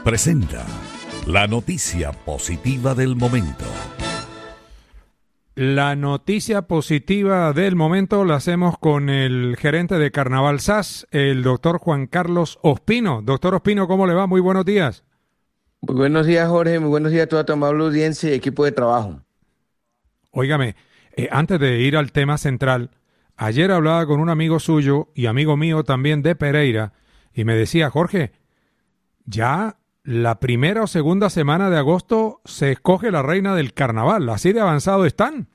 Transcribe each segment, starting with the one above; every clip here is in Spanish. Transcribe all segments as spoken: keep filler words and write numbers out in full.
presenta la noticia positiva del momento. La noticia positiva del momento la hacemos con el gerente de Carnaval S A S, el doctor Juan Carlos Ospino. Doctor Ospino, ¿cómo le va? Muy buenos días. Muy buenos días, Jorge. Muy buenos días a toda tu amable audiencia y equipo de trabajo. Óigame, eh, antes de ir al tema central, ayer hablaba con un amigo suyo y amigo mío también de Pereira y me decía, Jorge, ya la primera o segunda semana de agosto se escoge la reina del carnaval. ¿Así de avanzado están?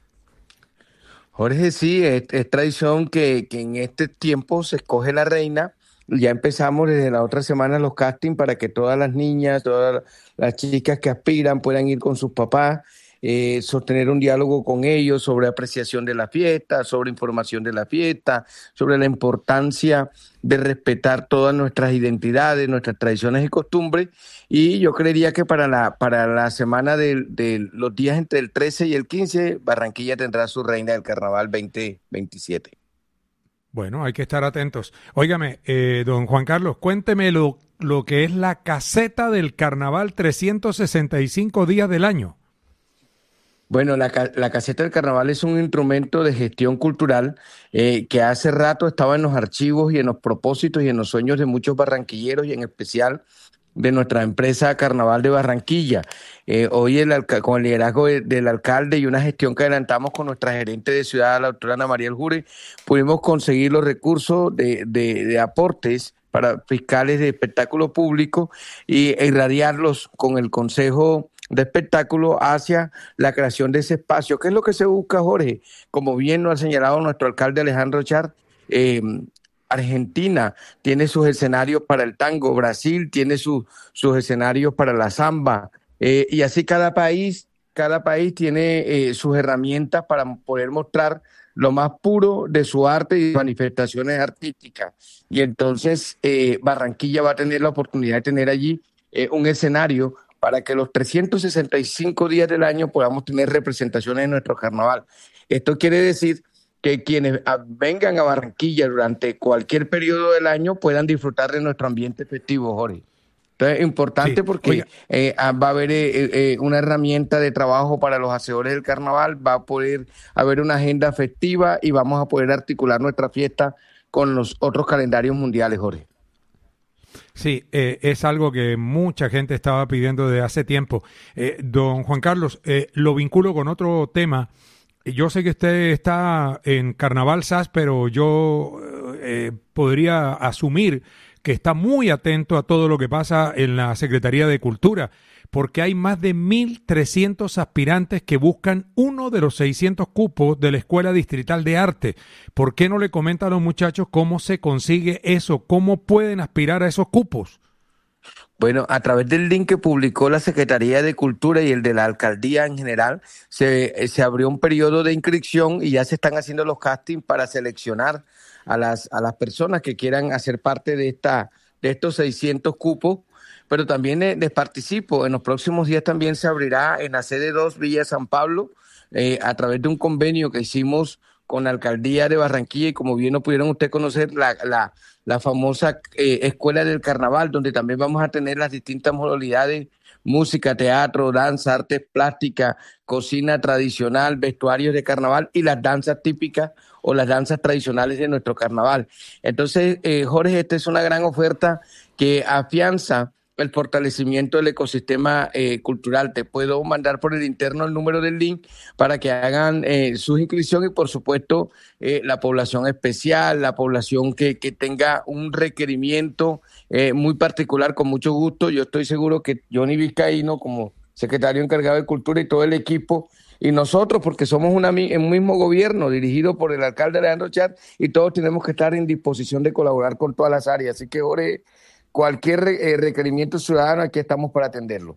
Jorge, sí, es, es tradición que, que en este tiempo se escoge la reina. Ya empezamos desde la otra semana los castings para que todas las niñas, todas las chicas que aspiran puedan ir con sus papás, eh, sostener un diálogo con ellos sobre apreciación de la fiesta, sobre información de la fiesta, sobre la importancia de respetar todas nuestras identidades, nuestras tradiciones y costumbres. Y yo creería que para la, para la semana de, de los días entre el trece y el quince, Barranquilla tendrá su reina del carnaval veinte veintisiete. Bueno, hay que estar atentos. Óigame, eh, don Juan Carlos, cuénteme lo, lo que es la caseta del carnaval trescientos sesenta y cinco días del año. Bueno, la, la caseta del carnaval es un instrumento de gestión cultural eh, que hace rato estaba en los archivos y en los propósitos y en los sueños de muchos barranquilleros y en especial de nuestra empresa Carnaval de Barranquilla. Eh, hoy el, con el liderazgo de, del alcalde y una gestión que adelantamos con nuestra gerente de ciudad, la doctora Ana María El Jure, pudimos conseguir los recursos de, de, de aportes para fiscales de espectáculo público y e irradiarlos con el Consejo de Espectáculo hacia la creación de ese espacio. ¿Qué es lo que se busca, Jorge? Como bien lo ha señalado nuestro alcalde Alejandro Char, eh, Argentina tiene sus escenarios para el tango, Brasil tiene su, sus escenarios para la samba, eh, y así cada país, cada país tiene eh, sus herramientas para poder mostrar lo más puro de su arte y manifestaciones artísticas. Y entonces eh, Barranquilla va a tener la oportunidad de tener allí eh, un escenario para que los trescientos sesenta y cinco días del año podamos tener representaciones en nuestro carnaval. Esto quiere decir que quienes vengan a Barranquilla durante cualquier periodo del año puedan disfrutar de nuestro ambiente festivo, Jorge. Entonces es importante sí, porque eh, va a haber eh, eh, una herramienta de trabajo para los hacedores del carnaval, va a poder haber una agenda festiva y vamos a poder articular nuestra fiesta con los otros calendarios mundiales, Jorge. Sí, eh, es algo que mucha gente estaba pidiendo desde hace tiempo. Eh, don Juan Carlos, eh, lo vinculo con otro tema. Yo sé que usted está en Carnaval S A S, pero yo eh, podría asumir que está muy atento a todo lo que pasa en la Secretaría de Cultura, porque hay más de mil trescientos aspirantes que buscan uno de los seiscientos cupos de la Escuela Distrital de Arte. ¿Por qué no le comenta a los muchachos cómo se consigue eso? ¿Cómo pueden aspirar a esos cupos? Bueno, a través del link que publicó la Secretaría de Cultura y el de la Alcaldía en general, se, se abrió un periodo de inscripción y ya se están haciendo los castings para seleccionar a las, a las personas que quieran hacer parte de, esta, de estos seiscientos cupos. Pero también les participo, en los próximos días también se abrirá en la sede dos Villa San Pablo, eh, a través de un convenio que hicimos con la Alcaldía de Barranquilla y como bien lo pudieron usted conocer, la, la, la famosa eh, Escuela del Carnaval, donde también vamos a tener las distintas modalidades, música, teatro, danza, artes plásticas, cocina tradicional, vestuarios de carnaval y las danzas típicas o las danzas tradicionales de nuestro carnaval. Entonces, eh, Jorge, esta es una gran oferta que afianza el fortalecimiento del ecosistema eh, cultural. Te puedo mandar por el interno el número del link para que hagan eh, sus inscripciones y por supuesto eh, la población especial, la población que, que tenga un requerimiento eh, muy particular, con mucho gusto. Yo estoy seguro que Johnny Vizcaíno, como secretario encargado de Cultura y todo el equipo, y nosotros, porque somos una, un mismo gobierno dirigido por el alcalde Alejandro Char, y todos tenemos que estar en disposición de colaborar con todas las áreas. Así que, Jorge, cualquier eh, requerimiento ciudadano, aquí estamos para atenderlo.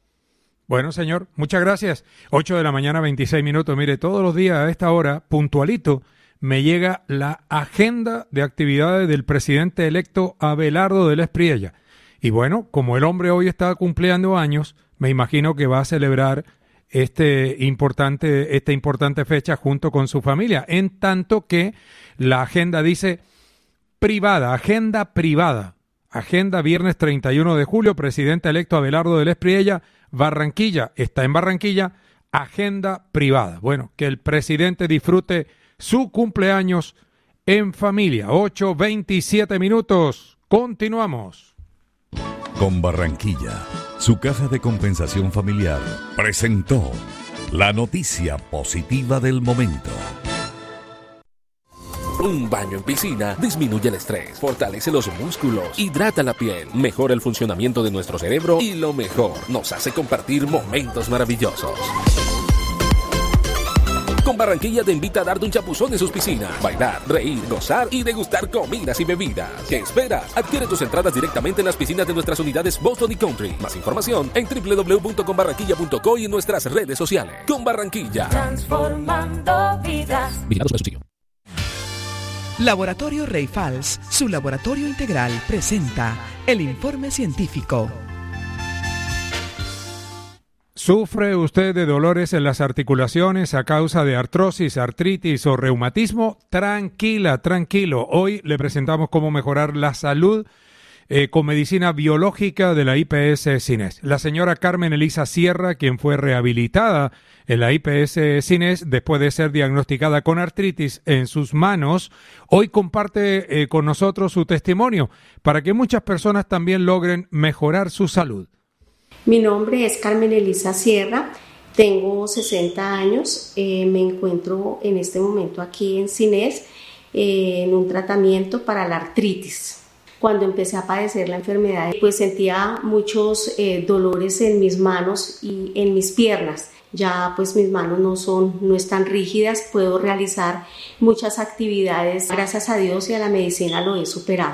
Bueno, señor, muchas gracias. ocho de la mañana, veintiséis minutos. Mire, todos los días a esta hora, puntualito, me llega la agenda de actividades del presidente electo Abelardo del Espriella. Y bueno, como el hombre hoy está cumpliendo años, me imagino que va a celebrar este importante, esta importante fecha junto con su familia. En tanto que la agenda dice privada, agenda privada. Agenda viernes treinta y uno de julio, presidente electo Abelardo del Espriella, Barranquilla, está en Barranquilla, agenda privada. Bueno, que el presidente disfrute su cumpleaños en familia. ocho veintisiete minutos, continuamos. Con Barranquilla, su caja de compensación familiar presentó la noticia positiva del momento. Un baño en piscina disminuye el estrés, fortalece los músculos, hidrata la piel, mejora el funcionamiento de nuestro cerebro y lo mejor, nos hace compartir momentos maravillosos. Con Barranquilla te invita a darte un chapuzón en sus piscinas, bailar, reír, gozar y degustar comidas y bebidas. ¿Qué esperas? Adquiere tus entradas directamente en las piscinas de nuestras unidades Boston y Country. Más información en doble u doble u doble u punto con barranquilla punto co y en nuestras redes sociales. Con Barranquilla. Transformando vidas. Vigilado Supersubsidio. Laboratorio Rey Fals, su laboratorio integral, presenta el informe científico. ¿Sufre usted de dolores en las articulaciones a causa de artrosis, artritis o reumatismo? Tranquila, tranquilo. Hoy le presentamos cómo mejorar la salud eh, con medicina biológica de la I P S Cines. La señora Carmen Elisa Sierra, quien fue rehabilitada en la I P S Cines después de ser diagnosticada con artritis en sus manos, hoy comparte eh, con nosotros su testimonio para que muchas personas también logren mejorar su salud. Mi nombre es Carmen Elisa Sierra, tengo sesenta años, eh, me encuentro en este momento aquí en Cines eh, en un tratamiento para la artritis. Cuando empecé a padecer la enfermedad, pues sentía muchos eh, dolores en mis manos y en mis piernas. Ya pues mis manos no son, no están rígidas, puedo realizar muchas actividades. Gracias a Dios y a la medicina lo he superado.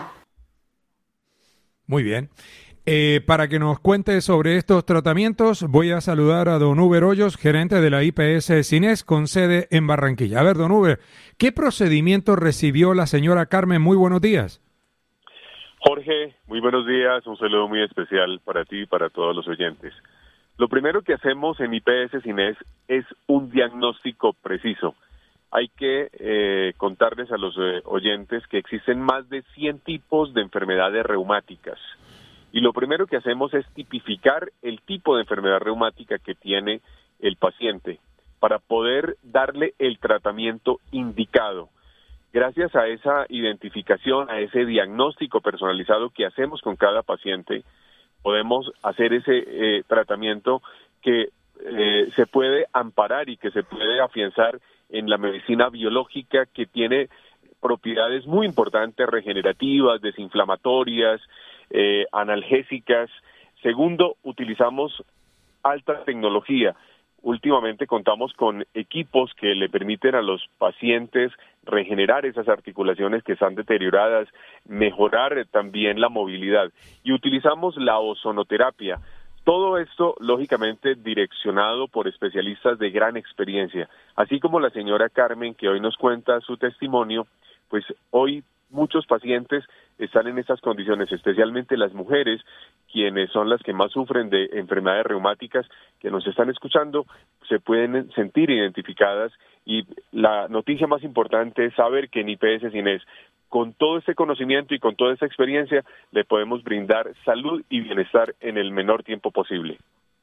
Muy bien. Eh, para que nos cuente sobre estos tratamientos, voy a saludar a don Uber Hoyos, gerente de la I P S Cines con sede en Barranquilla. A ver, don Uber, ¿qué procedimiento recibió la señora Carmen? Muy buenos días. Jorge, muy buenos días, un saludo muy especial para ti y para todos los oyentes. Lo primero que hacemos en I P S Cines es un diagnóstico preciso. Hay que eh, contarles a los eh, oyentes que existen más de cien tipos de enfermedades reumáticas. Y lo primero que hacemos es tipificar el tipo de enfermedad reumática que tiene el paciente para poder darle el tratamiento indicado. Gracias a esa identificación, a ese diagnóstico personalizado que hacemos con cada paciente, podemos hacer ese eh, tratamiento que eh, se puede amparar y que se puede afianzar en la medicina biológica, que tiene propiedades muy importantes, regenerativas, desinflamatorias, eh, analgésicas. Segundo, utilizamos alta tecnología. Últimamente contamos con equipos que le permiten a los pacientes regenerar esas articulaciones que están deterioradas, mejorar también la movilidad. Y utilizamos la ozonoterapia. Todo esto, lógicamente, direccionado por especialistas de gran experiencia. Así como la señora Carmen, que hoy nos cuenta su testimonio, pues hoy muchos pacientes están en estas condiciones, especialmente las mujeres, quienes son las que más sufren de enfermedades reumáticas, que nos están escuchando, se pueden sentir identificadas, y la noticia más importante es saber que en I P S Cines, con todo este conocimiento y con toda esta experiencia, le podemos brindar salud y bienestar en el menor tiempo posible.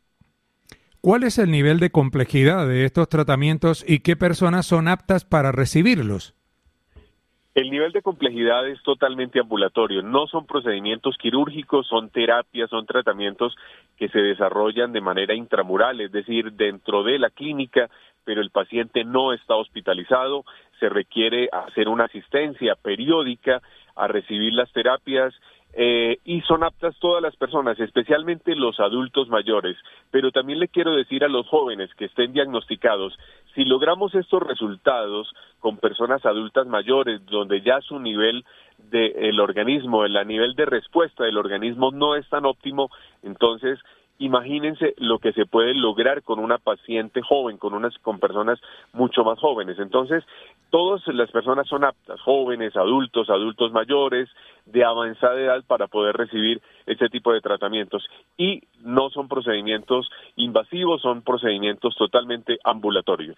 ¿Cuál es el nivel de complejidad de estos tratamientos y qué personas son aptas para recibirlos? El nivel de complejidad es totalmente ambulatorio, no son procedimientos quirúrgicos, son terapias, son tratamientos que se desarrollan de manera intramural, es decir, dentro de la clínica, pero el paciente no está hospitalizado, se requiere hacer una asistencia periódica a recibir las terapias, eh, y son aptas todas las personas, especialmente los adultos mayores, pero también le quiero decir a los jóvenes que estén diagnosticados, si logramos estos resultados con personas adultas mayores, donde ya su nivel del organismo, el nivel de respuesta del organismo no es tan óptimo, entonces imagínense lo que se puede lograr con una paciente joven, con unas con personas mucho más jóvenes. Entonces, todas las personas son aptas, jóvenes, adultos, adultos mayores, de avanzada edad, para poder recibir este tipo de tratamientos. Y no son procedimientos invasivos, son procedimientos totalmente ambulatorios.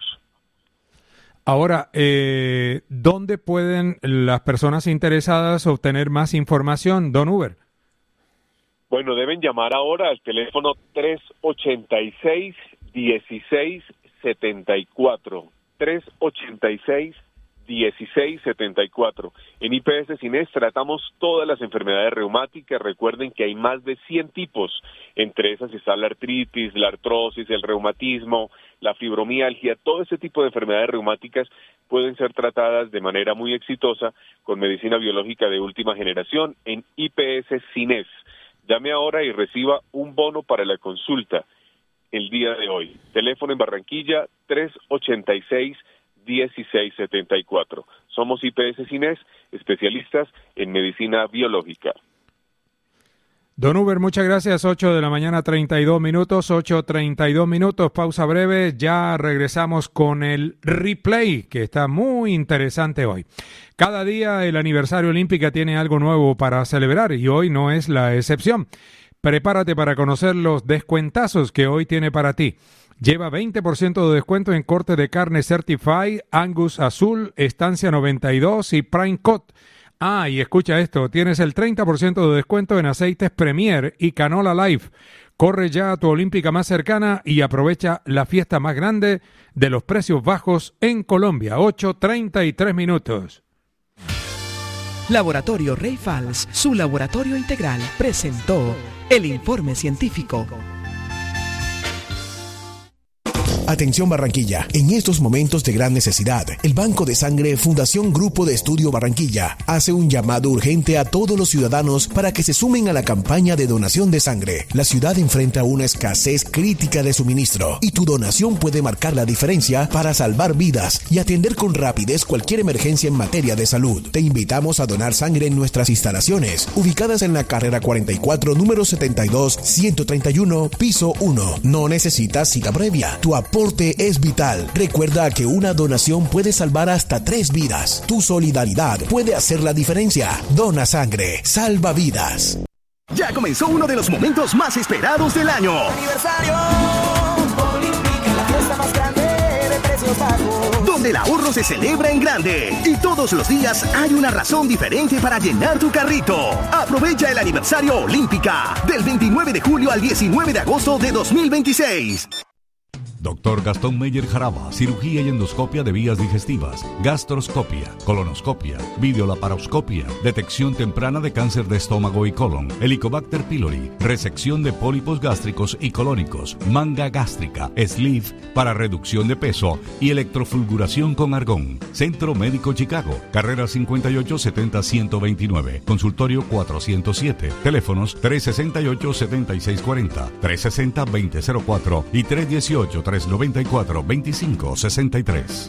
Ahora, eh, ¿dónde pueden las personas interesadas obtener más información, don Uber? Bueno, deben llamar ahora al teléfono tres ochenta y seis, dieciséis setenta y cuatro. tres ochenta y seis, dieciséis setenta y cuatro. En I P S Cines tratamos todas las enfermedades reumáticas. Recuerden que hay más de cien tipos. Entre esas está la artritis, la artrosis, el reumatismo, la fibromialgia. Todo ese tipo de enfermedades reumáticas pueden ser tratadas de manera muy exitosa con medicina biológica de última generación en I P S Cines. Llame ahora y reciba un bono para la consulta el día de hoy. Teléfono en Barranquilla tres ochenta y seis, dieciséis setenta y cuatro. Somos I P S Cines, especialistas en medicina biológica. Don Uber, muchas gracias. ocho de la mañana, treinta y dos minutos, ocho treinta y dos minutos, pausa breve. Ya regresamos con el replay, que está muy interesante hoy. Cada día el aniversario olímpica tiene algo nuevo para celebrar y hoy no es la excepción. Prepárate para conocer los descuentazos que hoy tiene para ti. Lleva veinte por ciento de descuento en corte de carne Certified, Angus Azul, Estancia noventa y dos y Prime Cut. Ah, y escucha esto, tienes el treinta por ciento de descuento en aceites Premier y Canola Life. Corre ya a tu olímpica más cercana y aprovecha la fiesta más grande de los precios bajos en Colombia. ocho treinta y tres minutos. Laboratorio Rey Fals, su laboratorio integral, presentó el informe científico. Atención Barranquilla, en estos momentos de gran necesidad, el Banco de Sangre Fundación Grupo de Estudio Barranquilla hace un llamado urgente a todos los ciudadanos para que se sumen a la campaña de donación de sangre. La ciudad enfrenta una escasez crítica de suministro y tu donación puede marcar la diferencia para salvar vidas y atender con rapidez cualquier emergencia en materia de salud. Te invitamos a donar sangre en nuestras instalaciones, ubicadas en la carrera cuarenta y cuatro, número setenta y dos, ciento treinta y uno, piso uno. No necesitas cita previa. Tu aporte es vital. Recuerda que una donación puede salvar hasta tres vidas. Tu solidaridad puede hacer la diferencia. Dona sangre, salva vidas. Ya comenzó uno de los momentos más esperados del año. Aniversario Olímpica, la fiesta más grande de precios bajos. Donde el ahorro se celebra en grande. Y todos los días hay una razón diferente para llenar tu carrito. Aprovecha el aniversario Olímpica del veintinueve de julio al diecinueve de agosto de dos mil veintiséis. Doctor Gastón Meyer Jaraba, cirugía y endoscopia de vías digestivas, gastroscopia, colonoscopia, videolaparoscopia, detección temprana de cáncer de estómago y colon, Helicobacter pylori, resección de pólipos gástricos y colónicos, manga gástrica, sleeve para reducción de peso y electrofulguración con argón. Centro Médico Chicago, carrera cincuenta y ocho setenta ciento veintinueve, consultorio cuatrocientos siete, teléfonos tres sesenta y ocho setenta y seis cuarenta, tres sesenta veinte cero cuatro y tres dieciocho tres noventa y cuatro veinticinco sesenta y tres.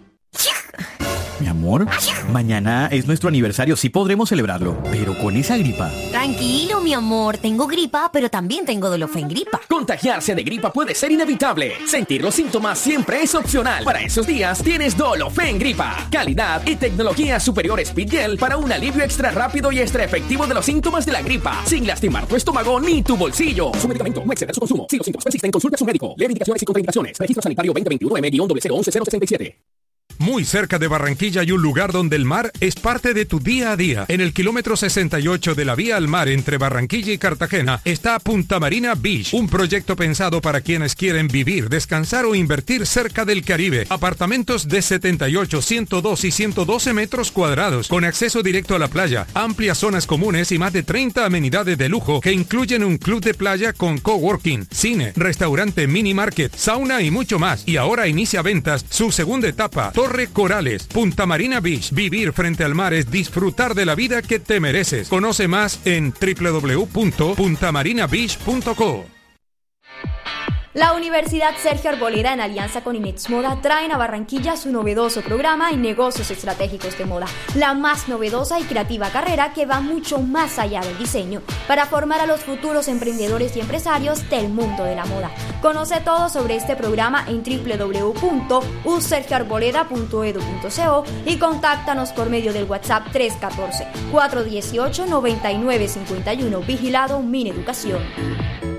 Mi amor, mañana es nuestro aniversario, sí podremos celebrarlo, pero con esa gripa. Tranquilo, mi amor, tengo gripa, pero también tengo Dolofen Gripa. Contagiarse de gripa puede ser inevitable. Sentir los síntomas siempre es opcional. Para esos días tienes Dolofen Gripa. Calidad y tecnología superior Speedgel para un alivio extra rápido y extra efectivo de los síntomas de la gripa, sin lastimar tu estómago ni tu bolsillo. Su medicamento no excede su consumo. Si los síntomas persisten, consulta a su médico. Lee indicaciones y contraindicaciones. Registro sanitario veinte veintiuno M cero cero once cero sesenta y siete. Muy cerca de Barranquilla hay un lugar donde el mar es parte de tu día a día. En el kilómetro sesenta y ocho de la vía al mar entre Barranquilla y Cartagena está Punta Marina Beach, un proyecto pensado para quienes quieren vivir, descansar o invertir cerca del Caribe. Apartamentos de setenta y ocho, ciento dos y ciento doce metros cuadrados, con acceso directo a la playa, amplias zonas comunes y más de treinta amenidades de lujo que incluyen un club de playa con coworking, cine, restaurante, mini market, sauna y mucho más. Y ahora inicia ventas su segunda etapa, Torre Corales, Punta Marina Beach. Vivir frente al mar es disfrutar de la vida que te mereces. Conoce más en doble u doble u doble u punto punta marina beach punto co. La Universidad Sergio Arboleda, en alianza con Inex Moda, traen a Barranquilla su novedoso programa en negocios estratégicos de moda, la más novedosa y creativa carrera que va mucho más allá del diseño, para formar a los futuros emprendedores y empresarios del mundo de la moda. Conoce todo sobre este programa en doble u doble u doble u punto u sergio arboleda punto edu punto co y contáctanos por medio del WhatsApp tres uno cuatro, cuatro uno ocho, nueve nueve cinco uno, vigilado Mineducación.